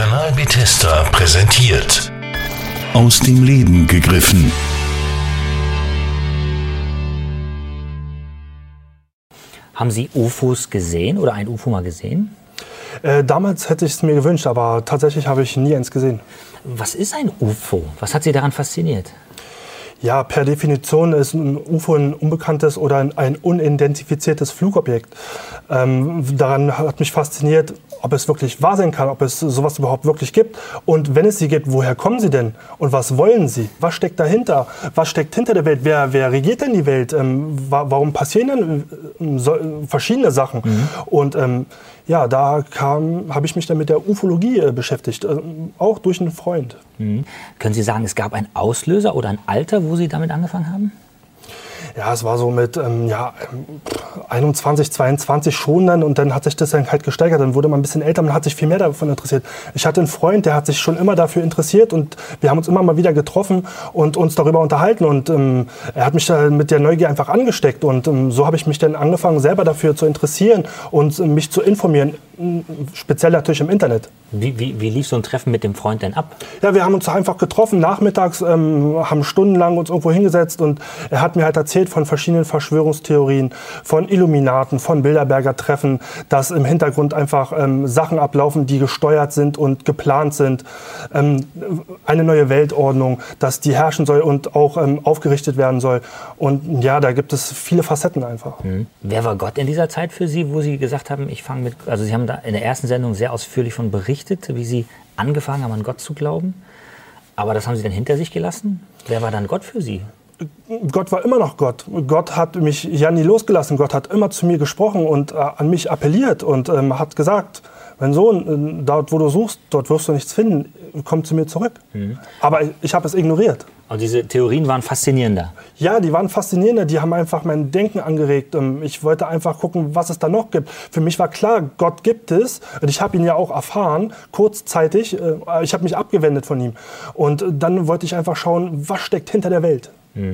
Kanal Bethesda präsentiert. Aus dem Leben gegriffen. Haben Sie UFOs gesehen oder ein UFO mal gesehen? Damals hätte ich es mir gewünscht, aber tatsächlich habe ich nie eins gesehen. Was ist ein UFO? Was hat Sie daran fasziniert? Ja, per Definition ist ein UFO ein unbekanntes oder ein unidentifiziertes Flugobjekt. Daran hat mich fasziniert, ob es wirklich wahr sein kann, ob es sowas überhaupt wirklich gibt. Und wenn es sie gibt, woher kommen sie denn? Und was wollen sie? Was steckt dahinter? Was steckt hinter der Welt? Wer regiert denn die Welt? Warum passieren denn verschiedene Sachen? Und ja, da habe ich mich dann mit der Ufologie beschäftigt, auch durch einen Freund. Können Sie sagen, es gab einen Auslöser oder ein Alter, wo Sie damit angefangen haben? Ja, es war so mit 21, 22 schon dann und dann hat sich das dann halt gesteigert. Dann wurde man ein bisschen älter, man hat sich viel mehr davon interessiert. Ich hatte einen Freund, der hat sich schon immer dafür interessiert und wir haben uns immer mal wieder getroffen und uns darüber unterhalten. Und er hat mich da mit der Neugier einfach angesteckt und so habe ich mich dann angefangen, selber dafür zu interessieren und mich zu informieren, speziell natürlich im Internet. Wie lief so ein Treffen mit dem Freund denn ab? Ja, wir haben uns einfach getroffen, nachmittags, haben stundenlang uns irgendwo hingesetzt und er hat mir halt erzählt von verschiedenen Verschwörungstheorien, von Illuminaten, von Bilderberger Treffen, dass im Hintergrund einfach Sachen ablaufen, die gesteuert sind und geplant sind. Eine neue Weltordnung, dass die herrschen soll und auch aufgerichtet werden soll. Und ja, da gibt es viele Facetten einfach. Wer war Gott in dieser Zeit für Sie, wo Sie gesagt haben, also Sie haben da in der ersten Sendung sehr ausführlich von berichtet, wie Sie angefangen haben, an Gott zu glauben. Aber das haben Sie dann hinter sich gelassen? Wer war dann Gott für Sie? Gott war immer noch Gott. Gott hat mich ja nie losgelassen. Gott hat immer zu mir gesprochen und an mich appelliert und hat gesagt, mein Sohn, dort wo du suchst, dort wirst du nichts finden, komm zu mir zurück. Aber ich habe es ignoriert. Und diese Theorien waren faszinierender? Ja, die waren faszinierender, die haben einfach mein Denken angeregt. Ich wollte einfach gucken, was es da noch gibt. Für mich war klar, Gott gibt es. Und ich habe ihn ja auch erfahren, kurzzeitig. Ich habe mich abgewendet von ihm. Und dann wollte ich einfach schauen, was steckt hinter der Welt.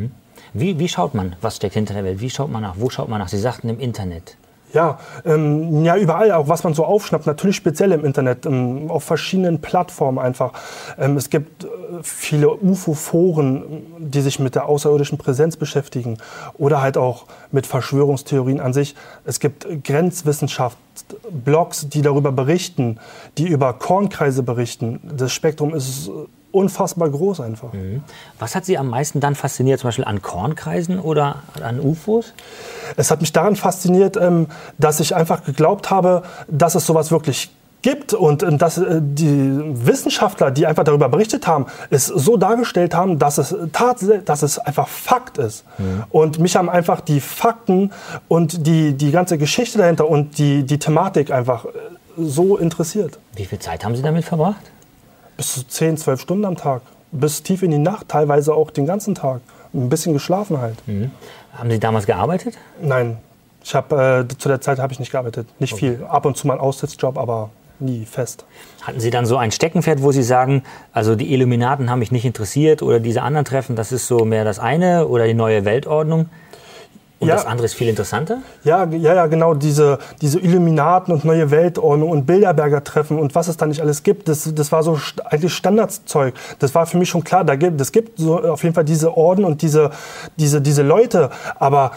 Wie schaut man, was steckt hinter der Welt? Wie schaut man nach? Wo schaut man nach? Sie sagten im Internet. Ja, überall, auch was man so aufschnappt, natürlich speziell im Internet, auf verschiedenen Plattformen einfach. Es gibt viele UFO-Foren, die sich mit der außerirdischen Präsenz beschäftigen oder halt auch mit Verschwörungstheorien an sich. Es gibt Grenzwissenschaft, Blogs, die darüber berichten, die über Kornkreise berichten. Das Spektrum ist unfassbar groß einfach. Was hat Sie am meisten dann fasziniert, zum Beispiel an Kornkreisen oder an UFOs? Es hat mich daran fasziniert, dass ich einfach geglaubt habe, dass es sowas wirklich gibt und dass die Wissenschaftler, die einfach darüber berichtet haben, es so dargestellt haben, dass es einfach Fakt ist. Und mich haben einfach die Fakten und die ganze Geschichte dahinter und die Thematik einfach so interessiert. Wie viel Zeit haben Sie damit verbracht? Bis zu 10, 12 Stunden am Tag. Bis tief in die Nacht, teilweise auch den ganzen Tag. Ein bisschen geschlafen halt. Haben Sie damals gearbeitet? Nein. Zu der Zeit habe ich nicht gearbeitet. Nicht viel. Ab und zu mal einen Aussitzjob, aber nie fest. Hatten Sie dann so ein Steckenpferd, wo Sie sagen, also die Illuminaten haben mich nicht interessiert oder diese anderen Treffen, das ist so mehr das eine oder die neue Weltordnung? Und das andere ist viel interessanter? Ja, genau. Diese Illuminaten und neue Weltordnung und Bilderberger Treffen und was es da nicht alles gibt, das war so eigentlich Standardszeug. Das war für mich schon klar, es gibt so auf jeden Fall diese Orden und diese Leute. Aber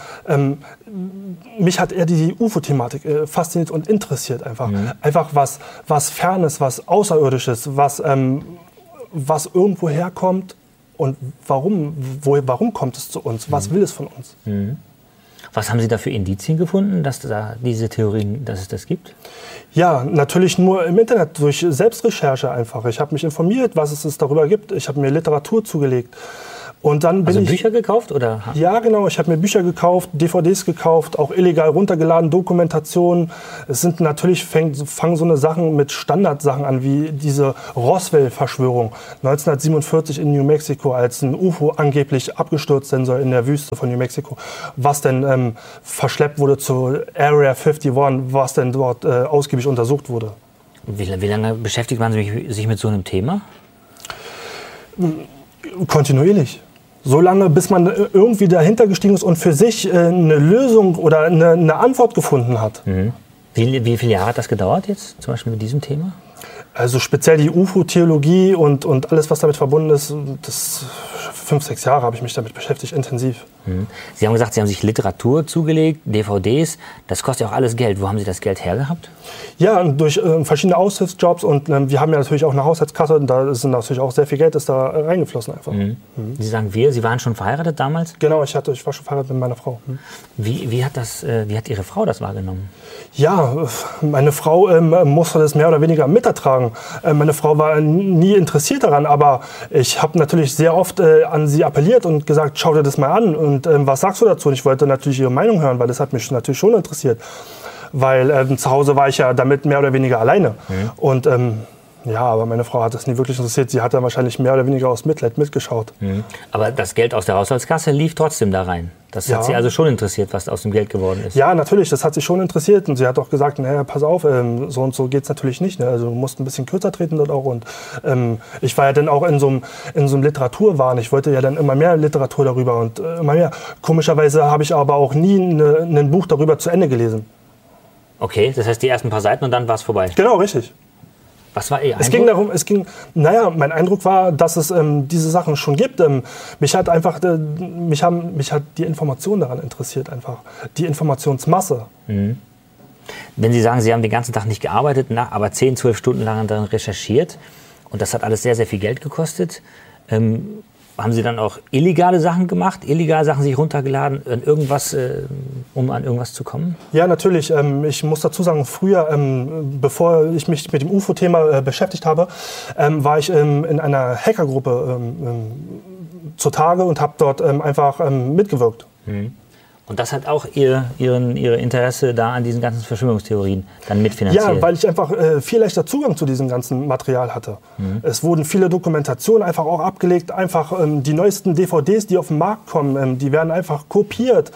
mich hat eher die UFO-Thematik fasziniert und interessiert einfach. Einfach was Fernes, was Außerirdisches, was irgendwo herkommt und warum kommt es zu uns? Was will es von uns? Was haben Sie da für Indizien gefunden, dass es das gibt? Ja, natürlich nur im Internet, durch Selbstrecherche einfach. Ich habe mich informiert, was es darüber gibt. Ich habe mir Literatur zugelegt. Und dann Bücher gekauft? Oder? Ja, genau. Ich habe mir Bücher gekauft, DVDs gekauft, auch illegal runtergeladen, Dokumentationen. Es sind natürlich, fangen so eine Sachen mit Standardsachen an, wie diese Roswell-Verschwörung 1947 in New Mexico, als ein UFO angeblich abgestürzt sein soll in der Wüste von New Mexico, was dann verschleppt wurde zur Area 51, was dann dort ausgiebig untersucht wurde. Wie lange beschäftigt man sich mit so einem Thema? Kontinuierlich. So lange, bis man irgendwie dahinter gestiegen ist und für sich eine Lösung oder eine Antwort gefunden hat. Wie viele Jahre hat das gedauert jetzt, zum Beispiel mit diesem Thema? Also speziell die UFO-Theologie und alles, was damit verbunden ist, das 5, 6 Jahre habe ich mich damit beschäftigt, intensiv. Sie haben gesagt, Sie haben sich Literatur zugelegt, DVDs. Das kostet ja auch alles Geld. Wo haben Sie das Geld hergehabt? Ja, durch verschiedene Aushilfsjobs und wir haben ja natürlich auch eine Haushaltskasse und da ist natürlich auch sehr viel Geld ist da reingeflossen einfach. Sie sagen wir, Sie waren schon verheiratet damals? Genau, ich war schon verheiratet mit meiner Frau. Wie hat Ihre Frau das wahrgenommen? Ja, meine Frau musste das mehr oder weniger mitertragen. Meine Frau war nie interessiert daran, aber ich habe natürlich sehr oft an sie appelliert und gesagt, schau dir das mal an und was sagst du dazu? Und ich wollte natürlich ihre Meinung hören, weil das hat mich natürlich schon interessiert. Weil zu Hause war ich ja damit mehr oder weniger alleine. Und ja, aber meine Frau hat das nie wirklich interessiert. Sie hat dann wahrscheinlich mehr oder weniger aus Mitleid mitgeschaut. Aber das Geld aus der Haushaltskasse lief trotzdem da rein. Das hat Sie also schon interessiert, was aus dem Geld geworden ist? Ja, natürlich, das hat sie schon interessiert. Und sie hat auch gesagt, naja, pass auf, so und so geht es natürlich nicht. Ne? Also du musst ein bisschen kürzer treten dort auch. Und ich war ja dann auch in so einem Literaturwahn. Ich wollte ja dann immer mehr Literatur darüber und immer mehr. Komischerweise habe ich aber auch nie ein Buch darüber zu Ende gelesen. Okay, das heißt die ersten paar Seiten und dann war es vorbei? Genau, richtig. Was war Ihr Eindruck? Mein Eindruck war, dass es diese Sachen schon gibt. Mich hat die Information daran interessiert, einfach die Informationsmasse. Wenn Sie sagen, Sie haben den ganzen Tag nicht gearbeitet, aber 10, 12 Stunden lang daran recherchiert und das hat alles sehr, sehr viel Geld gekostet, haben Sie dann auch illegale Sachen gemacht, illegale Sachen sich runtergeladen, um an irgendwas zu kommen? Ja, natürlich. Ich muss dazu sagen, früher, bevor ich mich mit dem UFO-Thema beschäftigt habe, war ich in einer Hackergruppe zutage und habe dort einfach mitgewirkt. Und das hat auch Ihre Interesse da an diesen ganzen Verschwörungstheorien dann mitfinanziert? Ja, weil ich einfach viel leichter Zugang zu diesem ganzen Material hatte. Es wurden viele Dokumentationen einfach auch abgelegt, einfach die neuesten DVDs, die auf den Markt kommen, die werden einfach kopiert.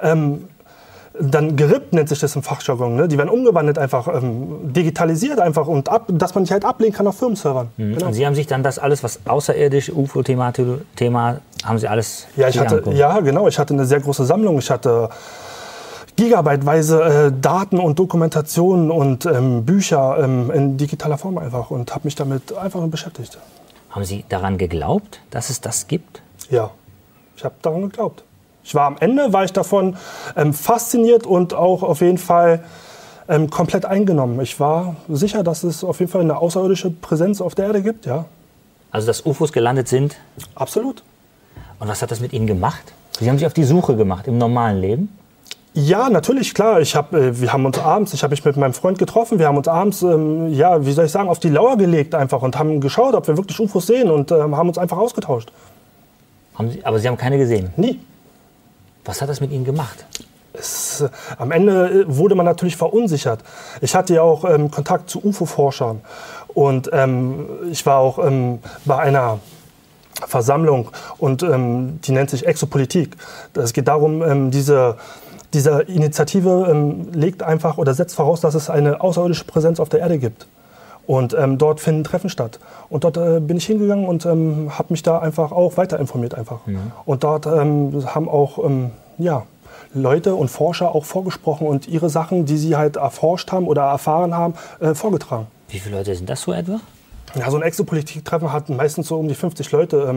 Dann gerippt nennt sich das im Fachjargon. Ne? Die werden umgewandelt, einfach digitalisiert einfach und dass man die halt ablegen kann auf Firmenservern. Genau. Und Sie haben sich dann das alles, was außerirdisch, UFO-Thema, haben Sie alles? Ja, genau. Ich hatte eine sehr große Sammlung. Ich hatte gigabyteweise Daten und Dokumentationen und Bücher in digitaler Form einfach und habe mich damit einfach beschäftigt. Haben Sie daran geglaubt, dass es das gibt? Ja, ich habe daran geglaubt. Am Ende war ich davon fasziniert und auch auf jeden Fall komplett eingenommen. Ich war sicher, dass es auf jeden Fall eine außerirdische Präsenz auf der Erde gibt, ja. Also dass UFOs gelandet sind? Absolut. Und was hat das mit Ihnen gemacht? Sie haben sich auf die Suche gemacht im normalen Leben? Ja, natürlich, klar. Ich habe mich mit meinem Freund getroffen. Wir haben uns abends, auf die Lauer gelegt einfach und haben geschaut, ob wir wirklich UFOs sehen und haben uns einfach ausgetauscht. Aber Sie haben keine gesehen? Nie. Was hat das mit Ihnen gemacht? Am Ende wurde man natürlich verunsichert. Ich hatte ja auch Kontakt zu UFO-Forschern und ich war auch bei einer Versammlung und die nennt sich Exopolitik. Es geht darum, diese Initiative legt einfach oder setzt voraus, dass es eine außerirdische Präsenz auf der Erde gibt. Und dort finden Treffen statt. Und dort bin ich hingegangen und habe mich da einfach auch weiter informiert einfach. Und dort haben auch Leute und Forscher auch vorgesprochen und ihre Sachen, die sie halt erforscht haben oder erfahren haben, vorgetragen. Wie viele Leute sind das so etwa? Ja, so ein Exopolitik-Treffen hat meistens so um die 50 Leute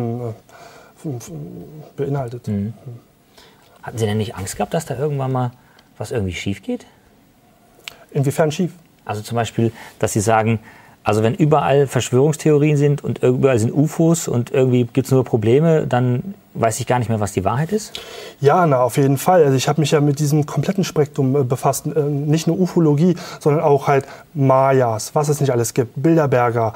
beinhaltet. Hatten Sie denn nicht Angst gehabt, dass da irgendwann mal was irgendwie schief geht? Inwiefern schief? Also zum Beispiel, dass Sie sagen, also wenn überall Verschwörungstheorien sind und überall sind UFOs und irgendwie gibt es nur Probleme, dann weiß ich gar nicht mehr, was die Wahrheit ist? Ja, auf jeden Fall. Also ich habe mich ja mit diesem kompletten Spektrum befasst. Nicht nur Ufologie, sondern auch halt Mayas, was es nicht alles gibt, Bilderberger,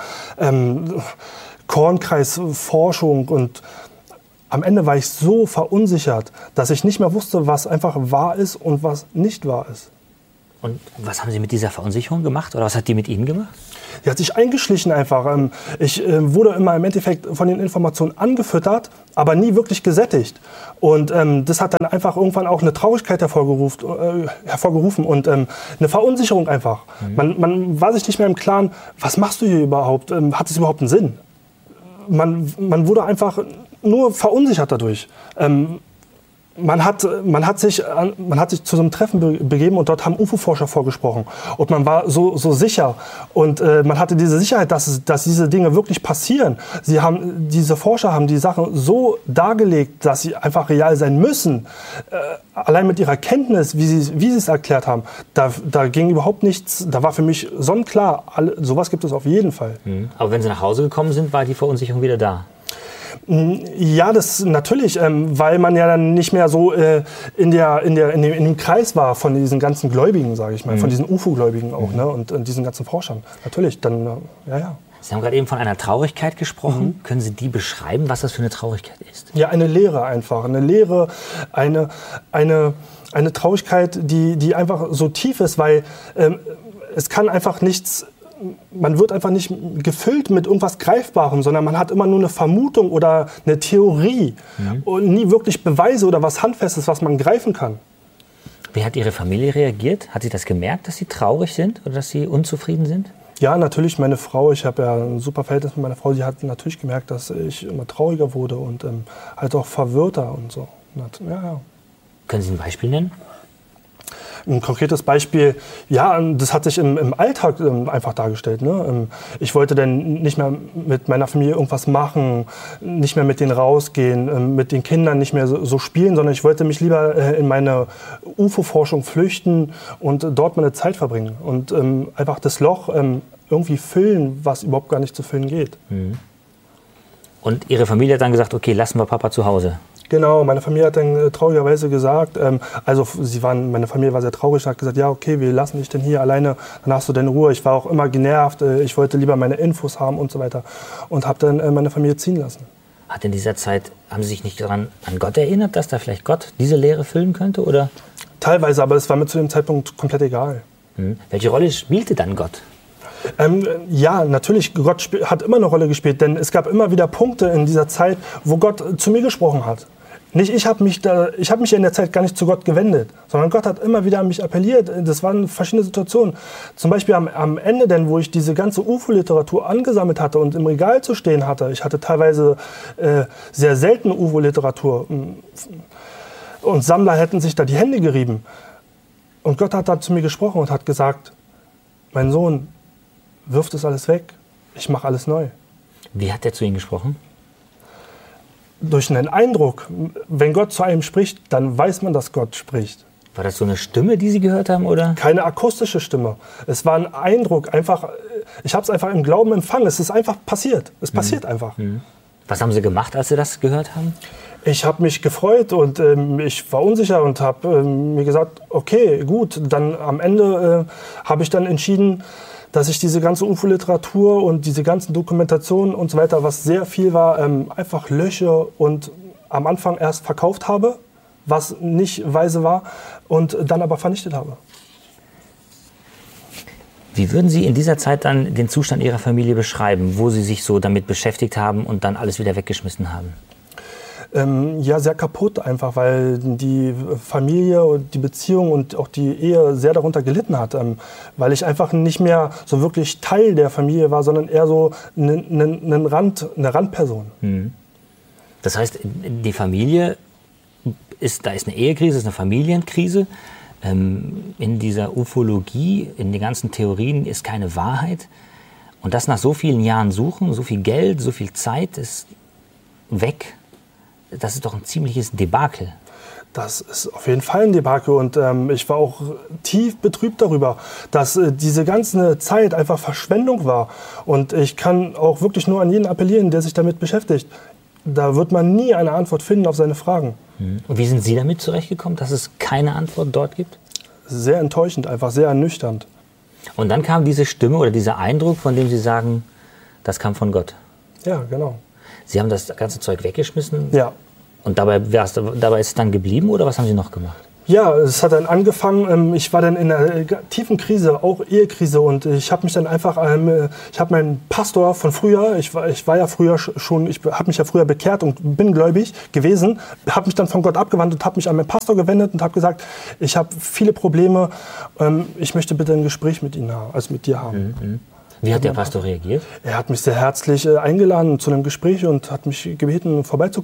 Kornkreisforschung und am Ende war ich so verunsichert, dass ich nicht mehr wusste, was einfach wahr ist und was nicht wahr ist. Und was haben Sie mit dieser Verunsicherung gemacht oder was hat die mit Ihnen gemacht? Die hat sich eingeschlichen einfach. Ich wurde immer im Endeffekt von den Informationen angefüttert, aber nie wirklich gesättigt. Und das hat dann einfach irgendwann auch eine Traurigkeit hervorgerufen und eine Verunsicherung einfach. Man war sich nicht mehr im Klaren, was machst du hier überhaupt? Hat es überhaupt einen Sinn? Man wurde einfach nur verunsichert dadurch. man hat sich zu so einem Treffen begeben und dort haben UFO-Forscher vorgesprochen. Und man war so sicher und man hatte diese Sicherheit, dass diese Dinge wirklich passieren. Diese Forscher haben die Sachen so dargelegt, dass sie einfach real sein müssen. Allein mit ihrer Kenntnis, wie sie es erklärt haben, da ging überhaupt nichts. Da war für mich sonnenklar, sowas gibt es auf jeden Fall. Aber wenn Sie nach Hause gekommen sind, war die Verunsicherung wieder da? Ja, das natürlich, weil man ja dann nicht mehr so in dem Kreis war von diesen ganzen Gläubigen, sage ich mal, von diesen UFO-Gläubigen auch, ne, und diesen ganzen Forschern. Natürlich, dann, ja. Sie haben gerade eben von einer Traurigkeit gesprochen. Können Sie die beschreiben, was das für eine Traurigkeit ist? Ja, eine Leere einfach, eine Leere, eine Traurigkeit, die einfach so tief ist, weil es kann einfach nichts. Man wird einfach nicht gefüllt mit irgendwas Greifbarem, sondern man hat immer nur eine Vermutung oder eine Theorie und nie wirklich Beweise oder was Handfestes, was man greifen kann. Wie hat Ihre Familie reagiert? Hat sie das gemerkt, dass Sie traurig sind oder dass Sie unzufrieden sind? Ja, natürlich meine Frau. Ich habe ja ein super Verhältnis mit meiner Frau. Sie hat natürlich gemerkt, dass ich immer trauriger wurde und halt auch verwirrter und so. Ja. Können Sie ein Beispiel nennen? Ein konkretes Beispiel, ja, das hat sich im Alltag einfach dargestellt. Ne? Ich wollte dann nicht mehr mit meiner Familie irgendwas machen, nicht mehr mit denen rausgehen, mit den Kindern nicht mehr so spielen, sondern ich wollte mich lieber in meine UFO-Forschung flüchten und dort meine Zeit verbringen und einfach das Loch irgendwie füllen, was überhaupt gar nicht zu füllen geht. Und Ihre Familie hat dann gesagt, okay, lassen wir Papa zu Hause. Genau, meine Familie hat dann traurigerweise gesagt, meine Familie war sehr traurig und hat gesagt, ja okay, wir lassen dich denn hier alleine, dann hast du deine Ruhe. Ich war auch immer genervt, ich wollte lieber meine Infos haben und so weiter und habe dann meine Familie ziehen lassen. Hat in dieser Zeit, haben Sie sich nicht an Gott erinnert, dass da vielleicht Gott diese Leere füllen könnte, oder? Teilweise, aber es war mir zu dem Zeitpunkt komplett egal. Welche Rolle spielte dann Gott? Ja, natürlich, Gott hat immer eine Rolle gespielt, denn es gab immer wieder Punkte in dieser Zeit, wo Gott zu mir gesprochen hat. Nicht ich habe mich in der Zeit gar nicht zu Gott gewendet, sondern Gott hat immer wieder an mich appelliert. Das waren verschiedene Situationen. Zum Beispiel am Ende, denn, wo ich diese ganze UFO-Literatur angesammelt hatte und im Regal zu stehen hatte. Ich hatte teilweise sehr seltene UFO-Literatur und Sammler hätten sich da die Hände gerieben. Und Gott hat da zu mir gesprochen und hat gesagt, mein Sohn, wirf das alles weg, ich mache alles neu. Wie hat er zu Ihnen gesprochen? Durch einen Eindruck. Wenn Gott zu einem spricht, dann weiß man, dass Gott spricht. War das so eine Stimme, die Sie gehört haben, oder? Keine akustische Stimme. Es war ein Eindruck. Ich habe es einfach im Glauben empfangen. Es ist einfach passiert. Es passiert einfach. Was haben Sie gemacht, als Sie das gehört haben? Ich habe mich gefreut und ich war unsicher und habe mir gesagt, okay, gut. Dann am Ende habe ich dann entschieden, dass ich diese ganze UFO-Literatur und diese ganzen Dokumentationen und so weiter, was sehr viel war, einfach lösche und am Anfang erst verkauft habe, was nicht weise war, und dann aber vernichtet habe. Wie würden Sie in dieser Zeit dann den Zustand Ihrer Familie beschreiben, wo Sie sich so damit beschäftigt haben und dann alles wieder weggeschmissen haben? Ja, sehr kaputt einfach, weil die Familie und die Beziehung und auch die Ehe sehr darunter gelitten hat. Weil ich einfach nicht mehr so wirklich Teil der Familie war, sondern eher so eine Randperson. Das heißt, die Familie, da ist eine Ehekrise, ist eine Familienkrise. In dieser Ufologie, in den ganzen Theorien ist keine Wahrheit. Und das nach so vielen Jahren Suchen, so viel Geld, so viel Zeit ist weg. Das ist doch ein ziemliches Debakel. Das ist auf jeden Fall ein Debakel und ich war auch tief betrübt darüber, dass diese ganze Zeit einfach Verschwendung war. Und ich kann auch wirklich nur an jeden appellieren, der sich damit beschäftigt. Da wird man nie eine Antwort finden auf seine Fragen. Und wie sind Sie damit zurechtgekommen, dass es keine Antwort dort gibt? Sehr enttäuschend, einfach sehr ernüchternd. Und dann kam diese Stimme oder dieser Eindruck, von dem Sie sagen, das kam von Gott. Ja, genau. Sie haben das ganze Zeug weggeschmissen? Ja. Und dabei ist es dann geblieben oder was haben Sie noch gemacht? Ja, es hat dann angefangen, ich war dann in einer tiefen Krise, auch Ehekrise, und ich habe mich dann einfach, ich habe meinen Pastor von früher, ich war ja früher schon, ich habe mich ja früher bekehrt und bin gläubig gewesen, habe mich dann von Gott abgewandt und habe mich an meinen Pastor gewendet und habe gesagt, ich habe viele Probleme, ich möchte bitte ein Gespräch mit Ihnen haben, also mit dir haben. Wie hat der Pastor reagiert? Er hat mich sehr herzlich eingeladen zu einem Gespräch und hat mich gebeten, vorbeizukommen.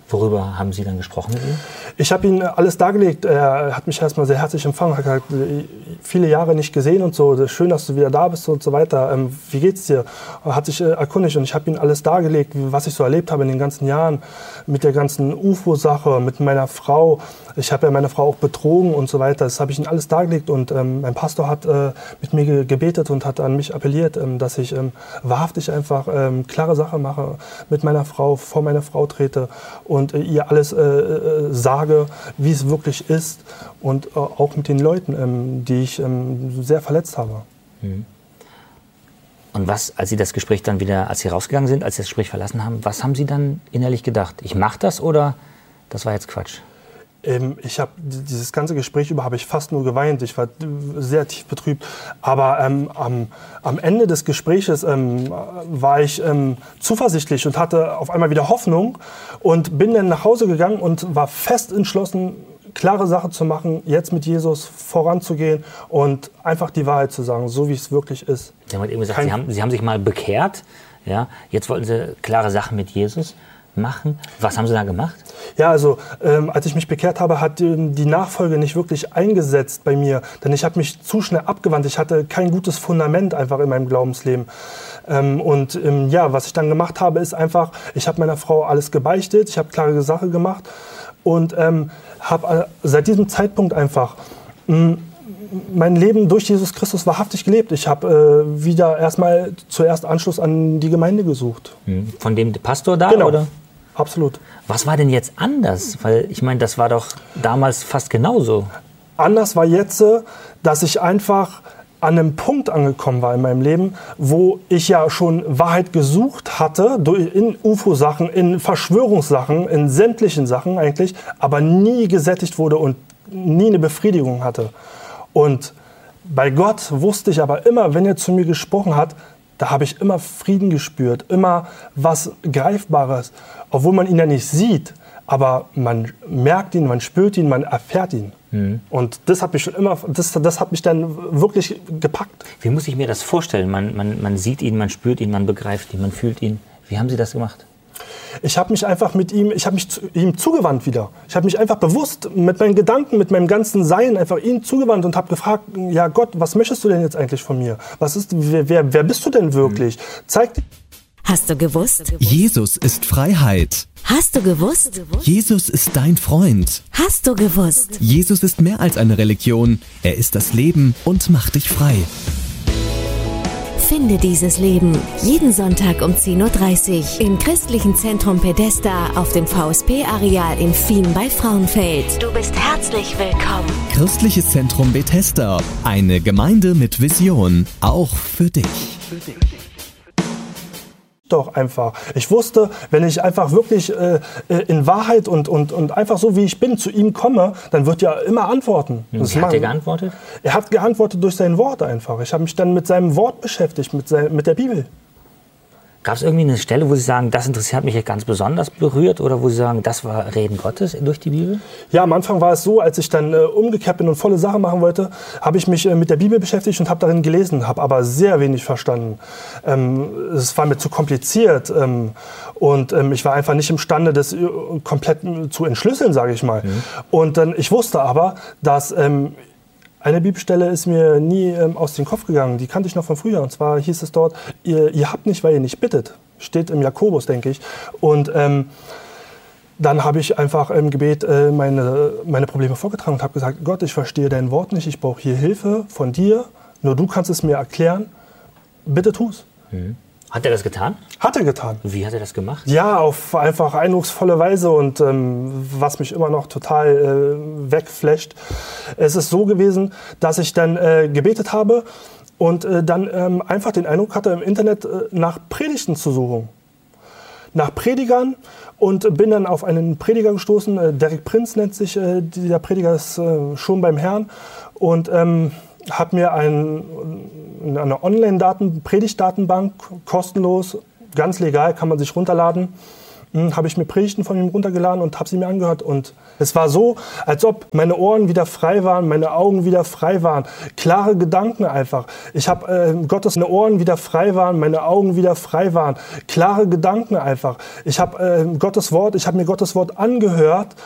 Worüber haben Sie dann gesprochen mit ihm? Ich habe ihm alles dargelegt. Er hat mich erstmal sehr herzlich empfangen, hat gesagt, viele Jahre nicht gesehen und so. Schön, dass du wieder da bist und so weiter. Wie geht's dir? Hat sich erkundigt und ich habe ihm alles dargelegt, was ich so erlebt habe in den ganzen Jahren mit der ganzen UFO-Sache, mit meiner Frau. Ich habe ja meine Frau auch betrogen und so weiter. Das habe ich ihm alles dargelegt und mein Pastor hat mit mir gebetet und hat an mich appelliert, dass ich wahrhaftig einfach klare Sache mache, mit meiner Frau, vor meine Frau trete und ihr alles sage, wie es wirklich ist und auch mit den Leuten, die ich sehr verletzt habe. Und was, als Sie das Gespräch dann wieder, als Sie rausgegangen sind, als Sie das Gespräch verlassen haben, was haben Sie dann innerlich gedacht? Ich mache das oder das war jetzt Quatsch? Ich habe dieses ganze Gespräch über habe ich fast nur geweint. Ich war sehr tief betrübt. Aber am Ende des Gespräches war ich zuversichtlich und hatte auf einmal wieder Hoffnung und bin dann nach Hause gegangen und war fest entschlossen, klare Sache zu machen, jetzt mit Jesus voranzugehen und einfach die Wahrheit zu sagen, so wie es wirklich ist. Sie haben halt eben gesagt, Sie haben sich mal bekehrt. Ja? Jetzt wollten Sie klare Sachen mit Jesus machen. Was haben Sie da gemacht? Ja, also als ich mich bekehrt habe, hat die Nachfolge nicht wirklich eingesetzt bei mir, denn ich habe mich zu schnell abgewandt. Ich hatte kein gutes Fundament einfach in meinem Glaubensleben. Was ich dann gemacht habe, ist einfach, ich habe meiner Frau alles gebeichtet, ich habe klare Sache gemacht und habe seit diesem Zeitpunkt einfach mein Leben durch Jesus Christus wahrhaftig gelebt. Ich habe wieder zuerst Anschluss an die Gemeinde gesucht. Von dem Pastor da, genau. Oder? Absolut. Was war denn jetzt anders? Weil ich meine, das war doch damals fast genauso. Anders war jetzt, dass ich einfach an einem Punkt angekommen war in meinem Leben, wo ich ja schon Wahrheit gesucht hatte, in UFO-Sachen, in Verschwörungssachen, in sämtlichen Sachen eigentlich, aber nie gesättigt wurde und nie eine Befriedigung hatte. Und bei Gott wusste ich aber immer, wenn er zu mir gesprochen hat, da habe ich immer Frieden gespürt, immer was Greifbares, obwohl man ihn ja nicht sieht, aber man merkt ihn, man spürt ihn, man erfährt ihn. Und das hat mich schon immer, das hat mich dann wirklich gepackt. Wie muss ich mir das vorstellen? Man sieht ihn, man spürt ihn, man begreift ihn, man fühlt ihn. Wie haben Sie das gemacht? Ich habe mich einfach ihm zugewandt wieder. Ich habe mich einfach bewusst mit meinen Gedanken, mit meinem ganzen Sein einfach ihm zugewandt und habe gefragt, ja Gott, was möchtest du denn jetzt eigentlich von mir? Wer bist du denn wirklich? Zeig dir. Hast du gewusst? Jesus ist Freiheit. Hast du gewusst? Jesus ist dein Freund. Hast du gewusst? Jesus ist mehr als eine Religion. Er ist das Leben und macht dich frei. Finde dieses Leben jeden Sonntag um 10:30 Uhr im Christlichen Zentrum Pedesta auf dem VSP-Areal in Fien bei Frauenfeld. Du bist herzlich willkommen. Christliches Zentrum Bethesda. Eine Gemeinde mit Vision. Auch für dich. Doch einfach. Ich wusste, wenn ich einfach wirklich in Wahrheit und einfach so, wie ich bin, zu ihm komme, dann wird er immer antworten. Wie hat er geantwortet? Er hat geantwortet durch sein Wort einfach. Ich habe mich dann mit seinem Wort beschäftigt, mit der Bibel. Gab es irgendwie eine Stelle, wo Sie sagen, das interessiert mich ganz besonders berührt, oder wo Sie sagen, das war Reden Gottes durch die Bibel? Ja, am Anfang war es so, als ich dann umgekehrt bin und volle Sache machen wollte, habe ich mich mit der Bibel beschäftigt und habe darin gelesen, habe aber sehr wenig verstanden. Es war mir zu kompliziert und ich war einfach nicht imstande, das komplett zu entschlüsseln, sage ich mal. Und ich wusste aber, dass eine Bibelstelle ist mir nie aus dem Kopf gegangen, die kannte ich noch von früher. Und zwar hieß es dort, ihr habt nicht, weil ihr nicht bittet. Steht im Jakobus, denke ich. Und dann habe ich einfach im Gebet meine Probleme vorgetragen und habe gesagt, Gott, ich verstehe dein Wort nicht, ich brauche hier Hilfe von dir. Nur du kannst es mir erklären. Bitte tu's. Hat er das getan? Hat er getan. Wie hat er das gemacht? Ja, auf einfach eindrucksvolle Weise und was mich immer noch total wegflasht. Es ist so gewesen, dass ich dann gebetet habe und dann einfach den Eindruck hatte, im Internet nach Predigten zu suchen. Nach Predigern und bin dann auf einen Prediger gestoßen. Derek Prinz nennt sich, dieser Prediger ist schon beim Herrn und habe mir eine Online-Predigtdatenbank, kostenlos, ganz legal, kann man sich runterladen, habe ich mir Predigten von ihm runtergeladen und habe sie mir angehört. Und es war so, als ob meine Ohren wieder frei waren, meine Augen wieder frei waren. Klare Gedanken einfach. Ich habe Gottes Ohren wieder frei waren, meine Augen wieder frei waren. Klare Gedanken einfach. Ich habe mir Gottes Wort angehört